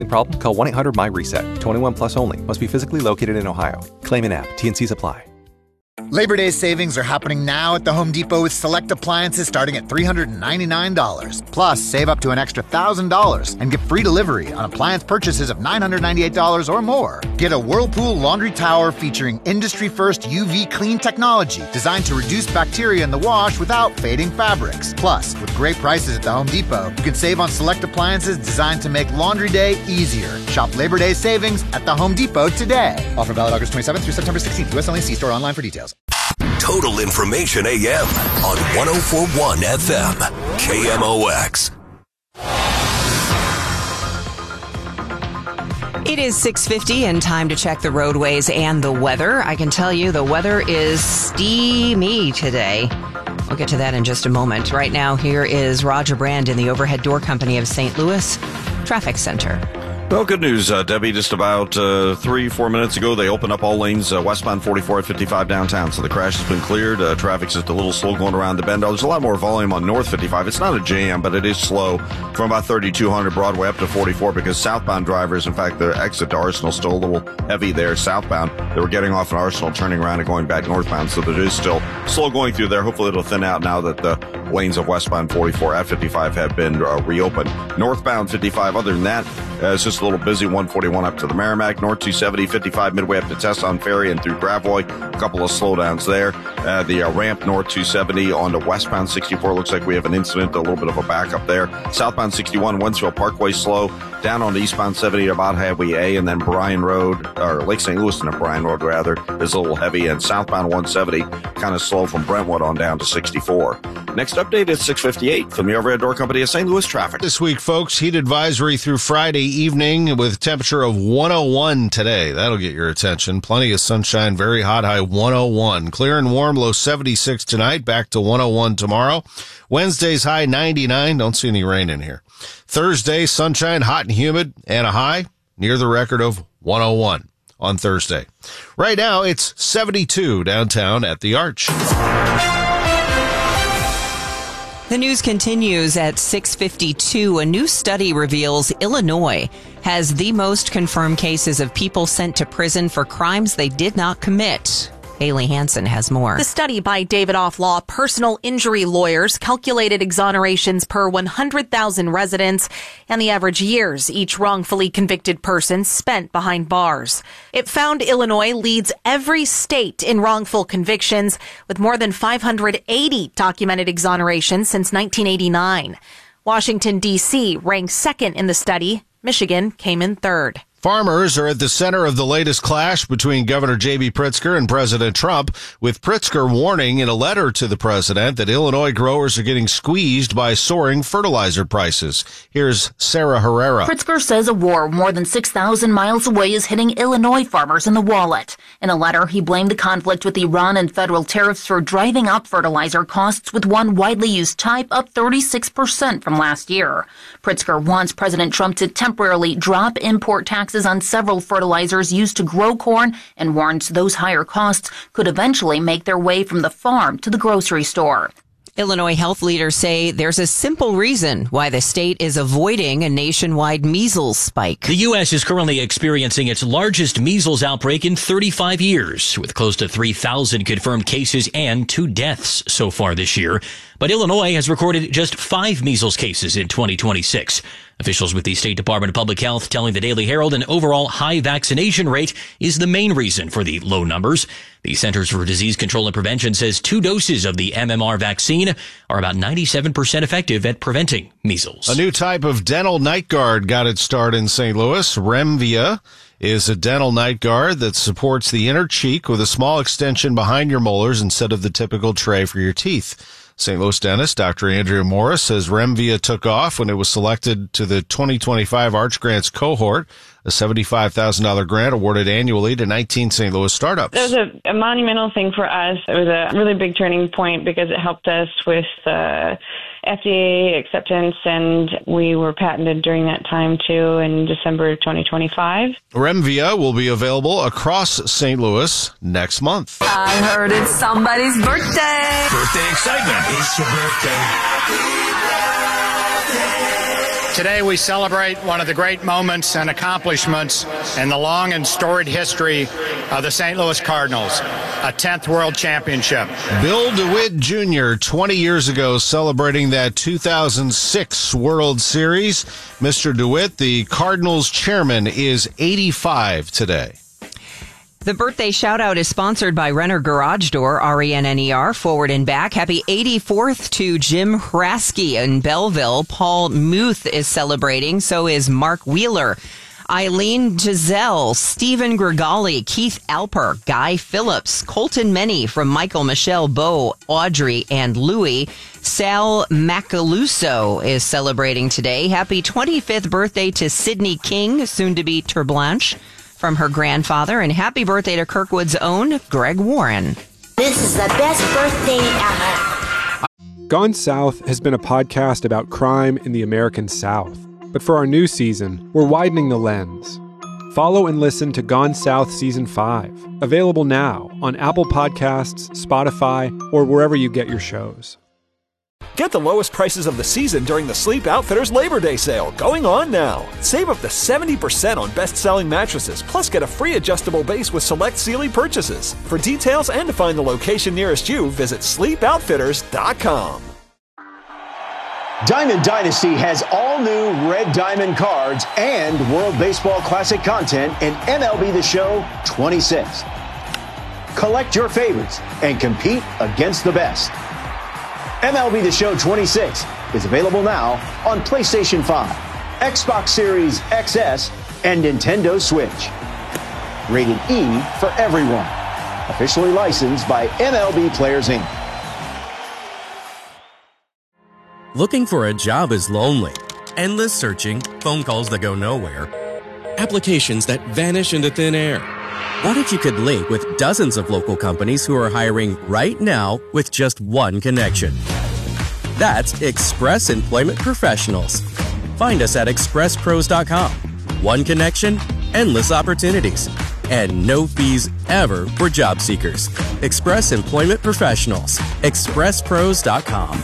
Problem? Call 1-800-MY-RESET. 21 plus only. Must be physically located in Ohio. Claim in app. T&Cs apply. Labor Day savings are happening now at the Home Depot with select appliances starting at $399. Plus, save up to an extra $1,000 and get free delivery on appliance purchases of $998 or more. Get a Whirlpool laundry tower featuring industry-first UV clean technology designed to reduce bacteria in the wash without fading fabrics. Plus, with great prices at the Home Depot, you can save on select appliances designed to make laundry day easier. Shop Labor Day savings at the Home Depot today. Offer valid August 27th through September 16th. U.S. only. See store online for details. Total Information AM on 104.1 FM, KMOX. It is 6:50 and time to check the roadways and the weather. I can tell you the weather is steamy today. We'll get to that in just a moment. Right now, here is Roger Brand in the Overhead Door Company of St. Louis Traffic Center. Well, good news, Debbie. Just about 3-4 minutes ago, they opened up all lanes westbound 44 at 55 downtown. So the crash has been cleared. Traffic's just a little slow going around the bend. There's a lot more volume on North 55. It's not a jam, but it is slow from about 3200 Broadway up to 44 because southbound drivers, in fact, the exit to Arsenal still a little heavy there southbound. They were getting off at Arsenal, turning around and going back northbound. So there is still slow going through there. Hopefully it'll thin out now that the lanes of westbound 44 at 55 have been reopened. Northbound 55, other than that, it's just a little busy. 141 up to the Merrimack, North 270, 55 midway up to Tesson Ferry and through Gravois. A couple of slowdowns there. The ramp North 270 on to westbound 64. Looks like we have an incident, a little bit of a backup there. Southbound 61, Wensville Parkway slow. Down on eastbound 70 to about Highway A, and then Bryan Road, or Lake St. Louis and Bryan Road rather, is a little heavy. And southbound 170 kind of slow from Brentwood on down to 64. Next update is 6:58 from the Overhead Door Company of St. Louis Traffic. This week, folks, heat advisory through Friday evening with temperature of 101 today. That'll get your attention. Plenty of sunshine, very hot, high 101. Clear and warm, low 76 tonight, back to 101 tomorrow. Wednesday's high 99. Don't see any rain in here. Thursday, sunshine, hot and humid, and a high near the record of 101 on Thursday. Right now, it's 72 downtown at the Arch. The news continues at 6:52. A new study reveals Illinois has the most confirmed cases of people sent to prison for crimes they did not commit. Haley Hansen has more. The study by Davidoff Law personal injury lawyers calculated exonerations per 100,000 residents and the average years each wrongfully convicted person spent behind bars. It found Illinois leads every state in wrongful convictions with more than 580 documented exonerations since 1989. Washington, D.C. ranked second in the study. Michigan came in third. Farmers are at the center of the latest clash between Governor J.B. Pritzker and President Trump, with Pritzker warning in a letter to the president that Illinois growers are getting squeezed by soaring fertilizer prices. Here's Sarah Herrera. Pritzker says a war more than 6,000 miles away is hitting Illinois farmers in the wallet. In a letter, he blamed the conflict with Iran and federal tariffs for driving up fertilizer costs, with one widely used type up 36% from last year. Pritzker wants President Trump to temporarily drop import taxes on several fertilizers used to grow corn and warns those higher costs could eventually make their way from the farm to the grocery store. Illinois health leaders say there's a simple reason why the state is avoiding a nationwide measles spike. The U.S. is currently experiencing its largest measles outbreak in 35 years, with close to 3,000 confirmed cases and 2 deaths so far this year. But Illinois has recorded just 5 measles cases in 2026. Officials with the State Department of Public Health telling the Daily Herald an overall high vaccination rate is the main reason for the low numbers. The Centers for Disease Control and Prevention says 2 doses of the MMR vaccine are about 97% effective at preventing measles. A new type of dental night guard got its start in St. Louis. Remvia is a dental night guard that supports the inner cheek with a small extension behind your molars instead of the typical tray for your teeth. St. Louis dentist Dr. Andrea Morris says Remvia took off when it was selected to the 2025 Arch Grants cohort, a $75,000 grant awarded annually to 19 St. Louis startups. It was a monumental thing for us. It was a really big turning point because it helped us with FDA acceptance, and we were patented during that time too in December 2025. Remvia will be available across St. Louis next month. I heard it's somebody's birthday. Birthday excitement. It's your birthday. Happy birthday. Today we celebrate one of the great moments and accomplishments in the long and storied history of the St. Louis Cardinals, a 10th World Championship. Bill DeWitt Jr., 20 years ago, celebrating that 2006 World Series. Mr. DeWitt, the Cardinals chairman, is 85 today. The birthday shout-out is sponsored by Renner Garage Door, RENNER, forward and back. Happy 84th to Jim Hrasky in Belleville. Paul Muth is celebrating. So is Mark Wheeler. Eileen Giselle, Stephen Grigali, Keith Alper, Guy Phillips, Colton Many from Michael, Michelle, Bo, Audrey, and Louie. Sal Macaluso is celebrating today. Happy 25th birthday to Sydney King, soon to be Terblanche, from her grandfather, and happy birthday to Kirkwood's own Greg Warren. This is the best birthday ever. Gone South has been a podcast about crime in the American South. But for our new season, we're widening the lens. Follow and listen to Gone South Season 5, available now on Apple Podcasts, Spotify, or wherever you get your shows. Get the lowest prices of the season during the Sleep Outfitters Labor Day sale, going on now. Save up to 70% on best-selling mattresses, plus get a free adjustable base with select Sealy purchases. For details and to find the location nearest you, visit sleepoutfitters.com. Diamond Dynasty has all new Red Diamond cards and World Baseball Classic content in MLB The Show 26. Collect your favorites and compete against the best. MLB The Show 26 is available now on PlayStation 5, Xbox Series XS, and Nintendo Switch. Rated E for everyone. Officially licensed by MLB Players Inc. Looking for a job is lonely. Endless searching, phone calls that go nowhere, applications that vanish into thin air. What if you could link with dozens of local companies who are hiring right now with just one connection? That's Express Employment Professionals. Find us at expresspros.com. One connection, endless opportunities, and no fees ever for job seekers. Express Employment Professionals. expresspros.com.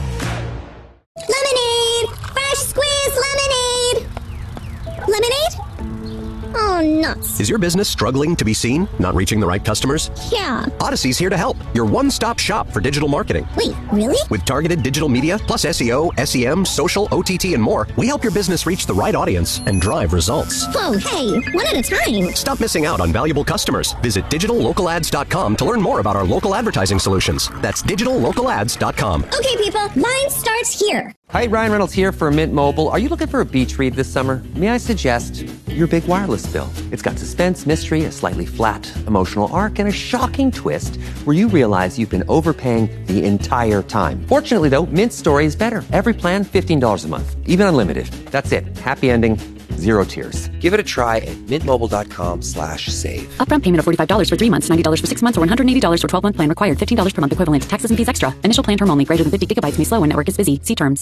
Lemonade! Fresh squeezed lemonade! Lemonade? Oh, nuts. Is your business struggling to be seen? Not reaching the right customers? Yeah. Odyssey's here to help. Your one-stop shop for digital marketing. Wait, really? With targeted digital media, plus SEO, SEM, social, OTT, and more, we help your business reach the right audience and drive results. Whoa, hey, one at a time. Stop missing out on valuable customers. Visit digitallocalads.com to learn more about our local advertising solutions. That's digitallocalads.com. Okay, people, mine starts here. Hi, Ryan Reynolds here for Mint Mobile. Are you looking for a beach read this summer? May I suggest your big wireless bill? It's got suspense, mystery, a slightly flat emotional arc, and a shocking twist where you realize you've been overpaying the entire time. Fortunately, though, Mint's story is better. Every plan, $15 a month, even unlimited. That's it. Happy ending. Zero tears. Give it a try at mintmobile.com/save. Upfront payment of $45 for 3 months, $90 for 6 months, or $180 for 12-month plan required. $15 per month equivalent. Taxes and fees extra. Initial plan term only. Greater than 50 gigabytes may slow when network is busy. See terms.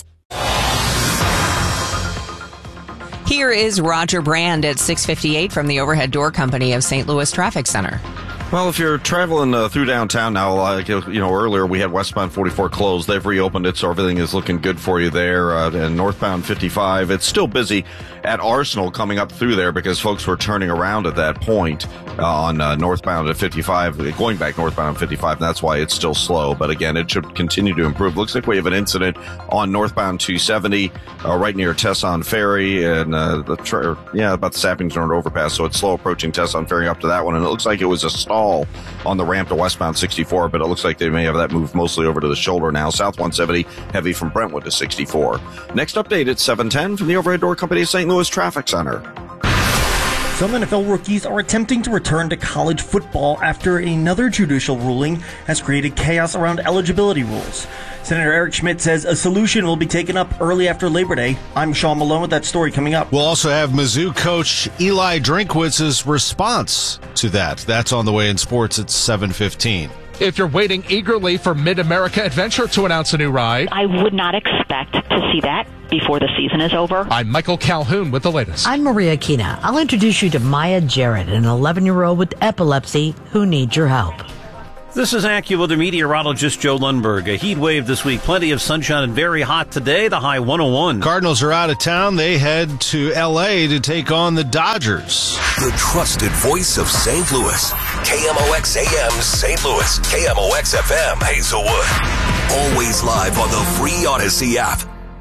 Here is Roger Brand at 6:58 from the Overhead Door Company of St. Louis Traffic Center. Well, if you're traveling through downtown now, like earlier we had westbound 44 closed. They've reopened it, so everything is looking good for you there. And northbound 55, it's still busy at Arsenal coming up through there because folks were turning around at that point on northbound at 55, going back northbound on 55, and that's why it's still slow. But again, it should continue to improve. Looks like we have an incident on northbound 270 right near Tesson Ferry and about the Sappington Road overpass. So it's slow approaching Tesson Ferry up to that one, and it looks like it was a stall on the ramp to westbound 64, but it looks like they may have that moved mostly over to the shoulder now. South 170 heavy from Brentwood to 64. Next update at 7:10 from the Overhead Door Company of St. Louis Traffic Center. Some NFL rookies are attempting to return to college football after another judicial ruling has created chaos around eligibility rules. Senator Eric Schmidt says a solution will be taken up early after Labor Day. I'm Sean Malone with that story coming up. We'll also have Mizzou coach Eli Drinkwitz's response to that. That's on the way in sports at 7:15. If you're waiting eagerly for Mid-America Adventure to announce a new ride, I would not expect to see that before the season is over. I'm Michael Calhoun with the latest. I'm Maria Kina. I'll introduce you to Maya Jarrett, an 11-year-old with epilepsy who needs your help. This is AccuWeather meteorologist Joe Lundberg. A heat wave this week. Plenty of sunshine and very hot today. The high 101. Cardinals are out of town. They head to L.A. to take on the Dodgers. The trusted voice of St. Louis. KMOX AM St. Louis. KMOX FM Hazelwood. Always live on the free Odyssey app.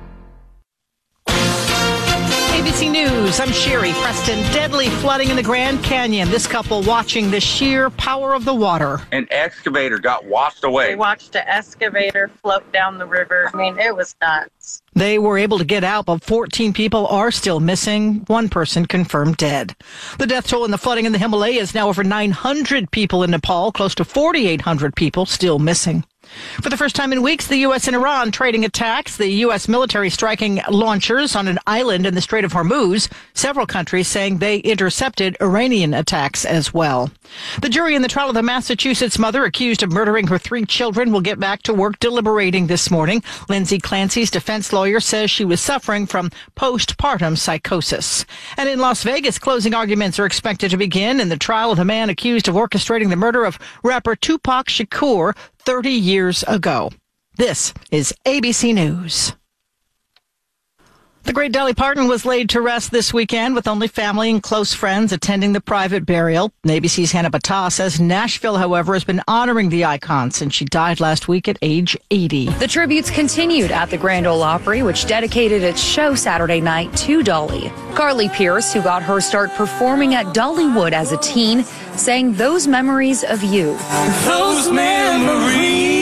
ABC News, I'm Sherry Preston. Deadly flooding in the Grand Canyon. This couple watching the sheer power of the water. An excavator got washed away. We watched an excavator float down the river. I mean, it was nuts. They were able to get out, but 14 people are still missing. One person confirmed dead. The death toll in the flooding in the Himalayas is now over 900 people in Nepal, close to 4,800 people still missing. For the first time in weeks, the U.S. and Iran trading attacks, the U.S. military striking launchers on an island in the Strait of Hormuz, several countries saying they intercepted Iranian attacks as well. The jury in the trial of the Massachusetts mother accused of murdering her 3 children will get back to work deliberating this morning. Lindsay Clancy's defense lawyer says she was suffering from postpartum psychosis. And in Las Vegas, closing arguments are expected to begin in the trial of the man accused of orchestrating the murder of rapper Tupac Shakur 30 years ago. This is ABC News. The great Dolly Parton was laid to rest this weekend with only family and close friends attending the private burial. ABC's Hannah Battah says Nashville, however, has been honoring the icon since she died last week at age 80. The tributes continued at the Grand Ole Opry, which dedicated its show Saturday night to Dolly. Carly Pierce, who got her start performing at Dollywood as a teen, sang Those Memories of You. Those memories.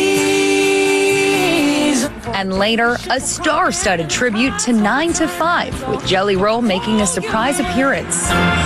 And later, a star-studded tribute to 9 to 5, with Jelly Roll making a surprise appearance.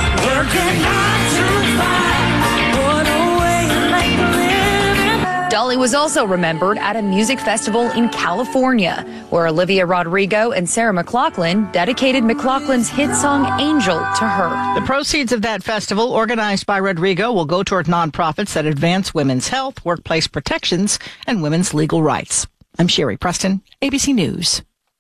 Dolly was also remembered at a music festival in California, where Olivia Rodrigo and Sarah McLachlan dedicated McLachlan's hit song Angel to her. The proceeds of that festival, organized by Rodrigo, will go toward nonprofits that advance women's health, workplace protections, and women's legal rights. I'm Sherry Preston, ABC News.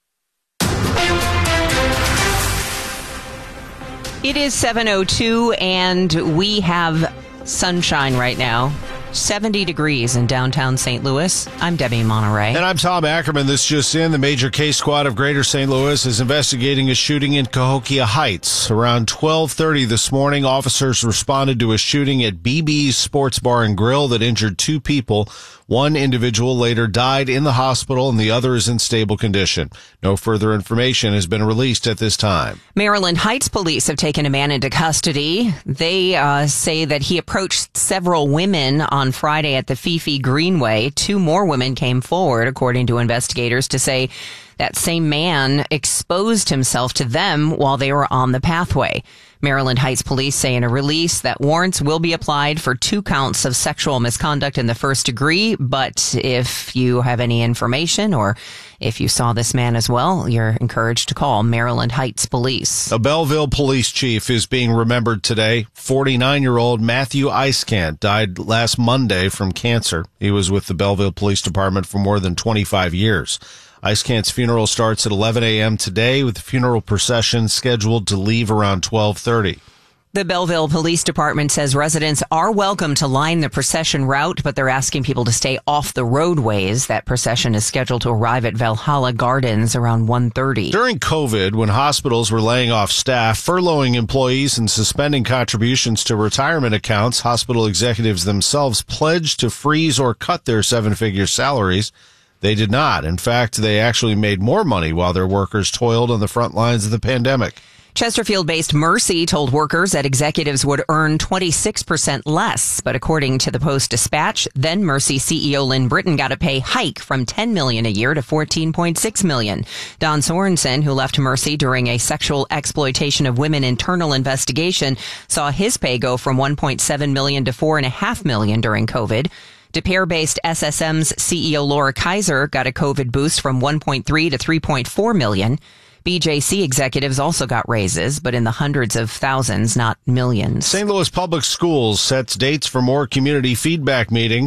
It is 7:02 and we have sunshine right now. 70 degrees in downtown St. Louis. I'm Debbie Monterey. And I'm Tom Ackerman. This just in. The major case squad of Greater St. Louis is investigating a shooting in Cahokia Heights. Around 12:30 this morning, officers responded to a shooting at BB's Sports Bar and Grill that injured 2 people. One individual later died in the hospital and the other is in stable condition. No further information has been released at this time. Maryland Heights police have taken a man into custody. They say that he approached several women on Friday at the Fifi Greenway. 2 more women came forward, according to investigators, to say that same man exposed himself to them while they were on the pathway. Maryland Heights police say in a release that warrants will be applied for 2 counts of sexual misconduct in the first degree. But if you have any information or if you saw this man as well, you're encouraged to call Maryland Heights police. A Belleville police chief is being remembered today. 49-year-old Matthew Icekant died last Monday from cancer. He was with the Belleville Police Department for more than 25 years. Icekant's funeral starts at 11 a.m. today, with the funeral procession scheduled to leave around 12:30. The Belleville Police Department says residents are welcome to line the procession route, but they're asking people to stay off the roadways. That procession is scheduled to arrive at Valhalla Gardens around 1:30. During COVID, when hospitals were laying off staff, furloughing employees, and suspending contributions to retirement accounts, hospital executives themselves pledged to freeze or cut their 7-figure salaries. They did not. In fact, they actually made more money while their workers toiled on the front lines of the pandemic. Chesterfield-based Mercy told workers that executives would earn 26% less. But according to the Post-Dispatch, then Mercy CEO Lynn Britton got a pay hike from $10 million a year to $14.6 million. Don Sorensen, who left Mercy during a sexual exploitation of women internal investigation, saw his pay go from $1.7 million to $4.5 million during COVID. De Pere-based SSM's CEO Laura Kaiser got a COVID boost from $1.3 to $3.4 million. BJC executives also got raises, but in the hundreds of thousands, not millions. St. Louis Public Schools sets dates for more community feedback meetings.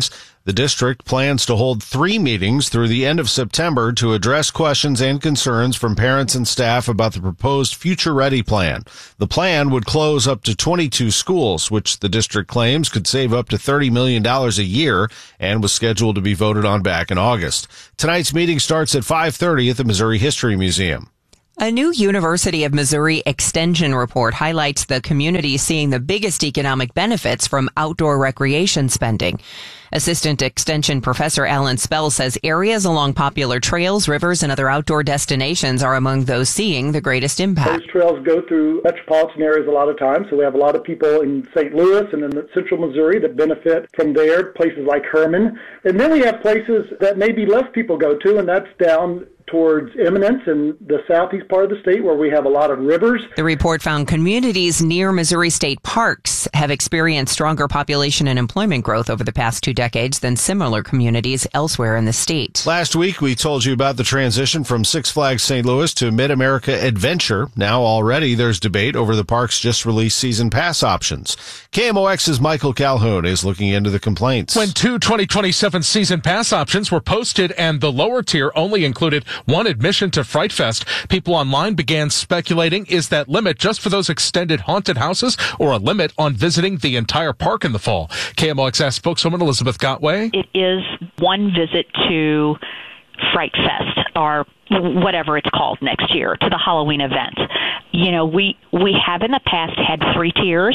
The district plans to hold 3 meetings through the end of September to address questions and concerns from parents and staff about the proposed Future Ready plan. The plan would close up to 22 schools, which the district claims could save up to $30 million a year, and was scheduled to be voted on back in August. Tonight's meeting starts at 5:30 at the Missouri History Museum. A new University of Missouri extension report highlights the community seeing the biggest economic benefits from outdoor recreation spending. Assistant Extension Professor Alan Spell says areas along popular trails, rivers, and other outdoor destinations are among those seeing the greatest impact. Those trails go through metropolitan areas a lot of times, so we have a lot of people in St. Louis and in central Missouri that benefit from there, places like Herman. And then we have places that maybe less people go to, and that's down towards Eminence in the southeast part of the state where we have a lot of rivers. The report found communities near Missouri state parks have experienced stronger population and employment growth over the past 2 decades than similar communities elsewhere in the state. Last week, we told you about the transition from Six Flags St. Louis to Mid-America Adventure. Now already there's debate over the park's just released season pass options. KMOX's Michael Calhoun is looking into the complaints. When 2 2027 season pass options were posted and the lower tier only included one admission to Fright Fest, people online began speculating, is that limit just for those extended haunted houses or a limit on visiting the entire park in the fall? KMOX's spokeswoman Elizabeth Gotway. It is one visit to Fright Fest or whatever it's called next year, to the Halloween event. You know, we have in the past had 3 tiers,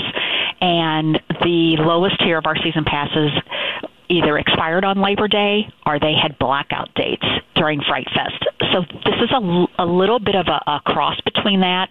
and the lowest tier of our season passes either expired on Labor Day or they had blackout dates during Fright Fest. So this is a little bit of a cross between that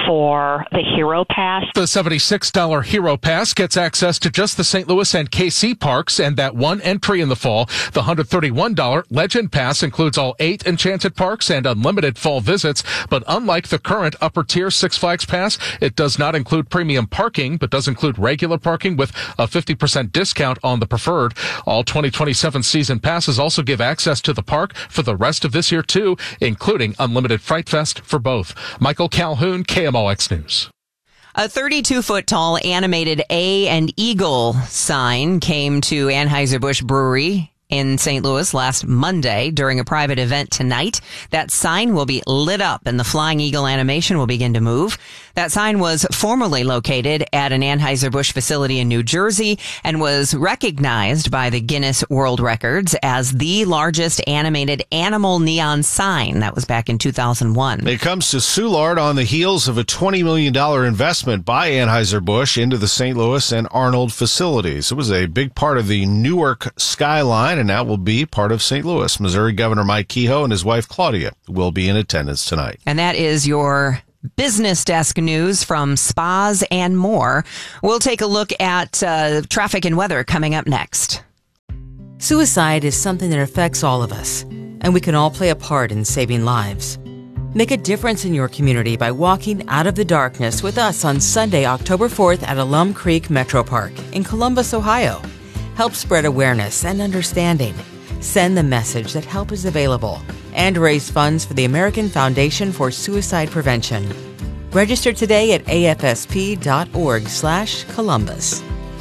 for the Hero Pass. The $76 Hero Pass gets access to just the St. Louis and KC parks and that one entry in the fall. The $131 Legend Pass includes all 8 Enchanted parks and unlimited fall visits. But unlike the current upper tier Six Flags Pass, it does not include premium parking, but does include regular parking with a 50% discount on the preferred. All 2027 season passes also give access to the park for the rest of this year, too, including unlimited Fright Fest for both. Michael Calhoun, KMOX News. A 32-foot-tall animated A and Eagle sign came to Anheuser-Busch Brewery in St. Louis last Monday during a private event tonight. That sign will be lit up and the Flying Eagle animation will begin to move. That sign was formerly located at an Anheuser-Busch facility in New Jersey and was recognized by the Guinness World Records as the largest animated animal neon sign. That was back in 2001. It comes to Soulard on the heels of a $20 million investment by Anheuser-Busch into the St. Louis and Arnold facilities. It was a big part of the Newark skyline, and now will be part of St. Louis. Missouri Governor Mike Kehoe and his wife Claudia will be in attendance tonight. And that is your business desk news from spas and more. We'll take a look at traffic and weather coming up next. Suicide is something that affects all of us, and we can all play a part in saving lives. Make a difference in your community by walking out of the darkness with us on Sunday, October 4th at Alum Creek Metro Park in Columbus, Ohio. Help spread awareness and understanding. Send the message that help is available and raise funds for the American Foundation for Suicide Prevention. Register today at afsp.org/Columbus.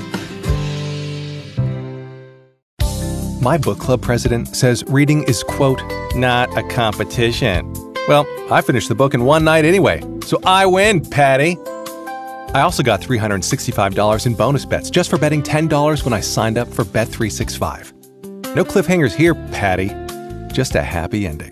My book club president says reading is, quote, not a competition. Well, I finished the book in one night anyway, so I win, Patty. I also got $365 in bonus bets just for betting $10 when I signed up for Bet365. No cliffhangers here, Patty. Just a happy ending.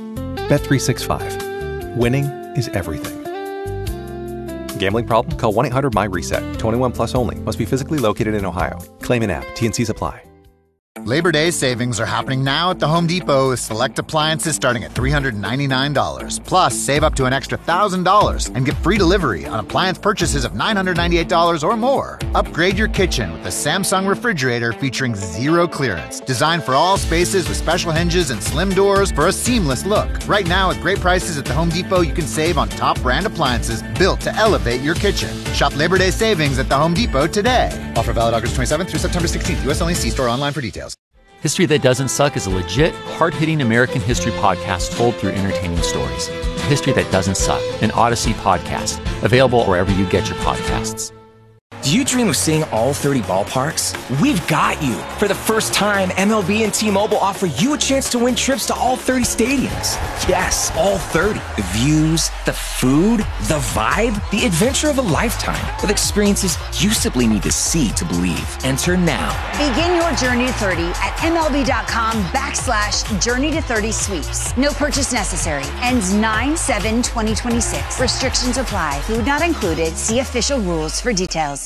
Bet365. Winning is everything. Gambling problem? Call 1-800-MY-RESET. 21 plus only. Must be physically located in Ohio. Claim in app. T&Cs apply. Labor Day savings are happening now at the Home Depot with select appliances starting at $399. Plus, save up to an extra $1,000 and get free delivery on appliance purchases of $998 or more. Upgrade your kitchen with the Samsung refrigerator featuring zero clearance. Designed for all spaces with special hinges and slim doors for a seamless look. Right now, with great prices at the Home Depot, you can save on top brand appliances built to elevate your kitchen. Shop Labor Day savings at the Home Depot today. Offer valid August 27th through September 16th. U.S. only. See store online for details. History That Doesn't Suck is a legit, hard-hitting American history podcast told through entertaining stories. History That Doesn't Suck, an Odyssey podcast, available wherever you get your podcasts. Do you dream of seeing all 30 ballparks? We've got you. For the first time, MLB and T-Mobile offer you a chance to win trips to all 30 stadiums. Yes, all 30. The views, the food, the vibe, the adventure of a lifetime with experiences you simply need to see to believe. Enter now. Begin your journey to 30 at MLB.com/Journey to 30 Sweeps. No purchase necessary. Ends 9/7/2026. Restrictions apply. Food not included. See official rules for details.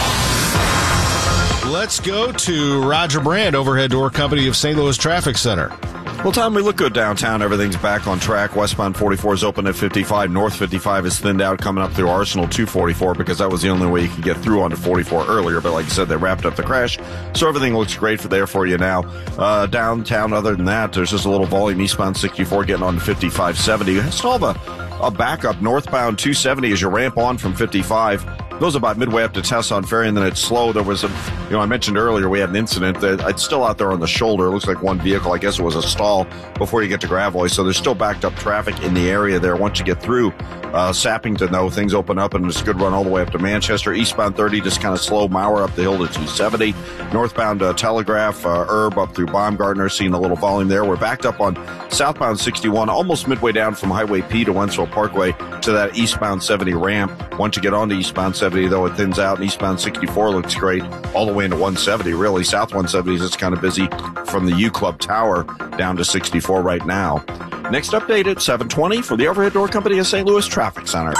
Let's go to Roger Brand, Overhead Door Company of St. Louis Traffic Center. Well, Tom, we look good downtown. Everything's back on track. Westbound 44 is open at 55. North 55 is thinned out coming up through Arsenal 244 because that was the only way you could get through onto 44 earlier. But like I said, they wrapped up the crash, so everything looks great for you now. Downtown, other than that, there's just a little volume eastbound 64 getting on to 5570. You still have a backup northbound 270 as you ramp on from 55. Goes about midway up to Tesson Ferry, and then it's slow. There was I mentioned earlier we had an incident that it's still out there on the shoulder. It looks like one vehicle. I guess it was a stall before you get to Gravois. So there's still backed up traffic in the area there. Once you get through Sappington, though, things open up, and it's a good run all the way up to Manchester. Eastbound 30, just kind of slow. Mauer up the hill to 270. Northbound Telegraph, Herb up through Baumgartner, seeing a little volume there. We're backed up on southbound 61, almost midway down from Highway P to Wentzville Parkway to that eastbound 70 ramp. Once you get onto eastbound 70, though, it thins out, and eastbound 64 looks great all the way into 170, really. South 170 is kind of busy from the U Club Tower down to 64 right now. Next update at 7:20 for the Overhead Door Company of St. Louis Traffic Center.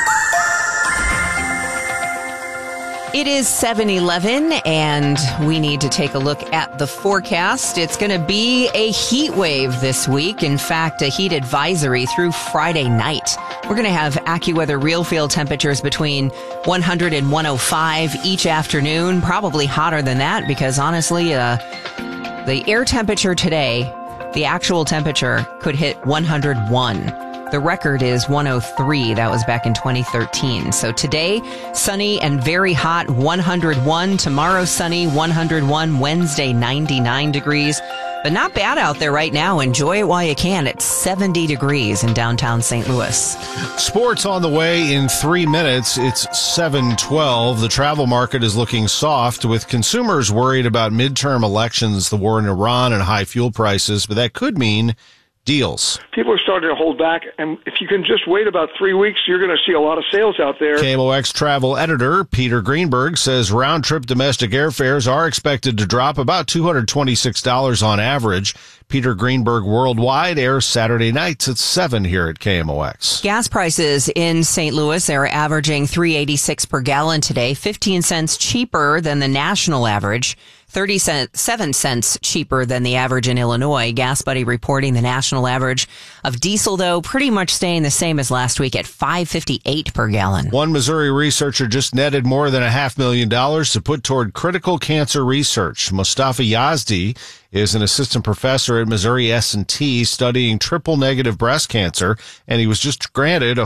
It is 7:11, and we need to take a look at the forecast. It's going to be a heat wave this week. In fact, a heat advisory through Friday night. We're going to have AccuWeather real field temperatures between 100 and 105 each afternoon, probably hotter than that because, honestly, the air temperature today, the actual temperature, could hit 101. The record is 103. That was back in 2013. So today, sunny and very hot, 101. Tomorrow, sunny, 101. Wednesday, 99 degrees. But not bad out there right now. Enjoy it while you can. It's 70 degrees in downtown St. Louis. Sports on the way in 3 minutes. It's 7:12. The travel market is looking soft with consumers worried about midterm elections, the war in Iran, and high fuel prices. But that could mean deals. People are starting to hold back, and if you can just wait about 3 weeks, you're going to see a lot of sales out there. KMOX travel editor Peter Greenberg says round-trip domestic airfares are expected to drop about $226 on average. Peter Greenberg Worldwide airs Saturday nights at 7 here at KMOX. Gas prices in St. Louis are averaging $3.86 per gallon today, 15 cents cheaper than the national average. 37 cents cheaper than the average in Illinois. Gas Buddy reporting the national average of diesel, though, pretty much staying the same as last week at $5.58 per gallon. One Missouri researcher just netted more than $500,000 to put toward critical cancer research. Mustafa Yazdi is an assistant professor at Missouri S&T studying triple-negative breast cancer, and he was just granted a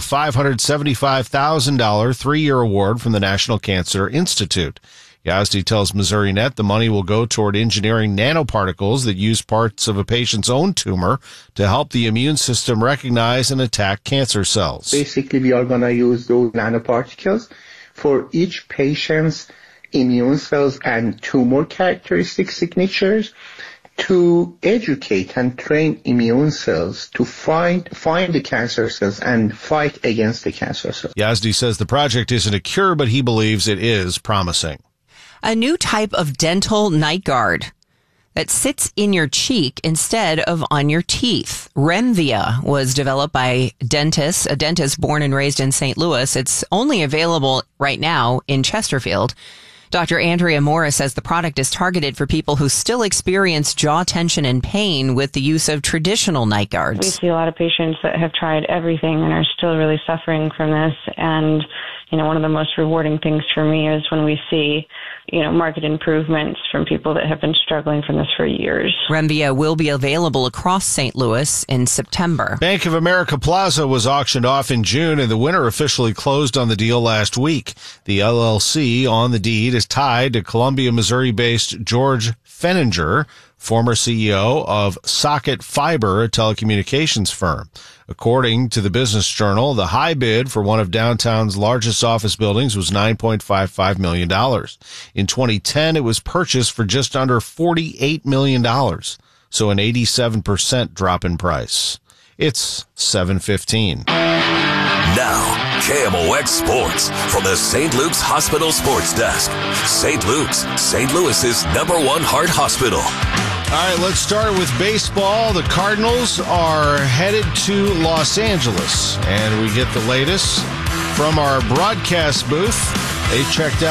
$575,000 three-year award from the National Cancer Institute. Yazdi tells MissouriNet the money will go toward engineering nanoparticles that use parts of a patient's own tumor to help the immune system recognize and attack cancer cells. Basically, we are going to use those nanoparticles for each patient's immune cells and tumor characteristic signatures to educate and train immune cells to find the cancer cells and fight against the cancer cells. Yazdi says the project isn't a cure, but he believes it is promising. A new type of dental night guard that sits in your cheek instead of on your teeth. Remvia was developed by a dentist born and raised in St. Louis. It's only available right now in Chesterfield. Dr. Andrea Morris says the product is targeted for people who still experience jaw tension and pain with the use of traditional night guards. We see a lot of patients that have tried everything and are still really suffering from this. And, one of the most rewarding things for me is when we see, market improvements from people that have been struggling from this for years. Remvia will be available across St. Louis in September. Bank of America Plaza was auctioned off in June, and the winner officially closed on the deal last week. The LLC on the deed is tied to Columbia, Missouri-based George Fenninger former CEO of Socket Fiber, a telecommunications firm. According to the Business Journal, the high bid for one of downtown's largest office buildings was $9.55 million. In 2010, it was purchased for just under $48 million, so an 87% drop in price. It's 7:15. Now, KMOX Sports from the St. Luke's Hospital Sports Desk. St. Luke's, St. Louis's #1 heart hospital. All right, let's start with baseball. The Cardinals are headed to Los Angeles, and we get the latest from our broadcast booth. They checked out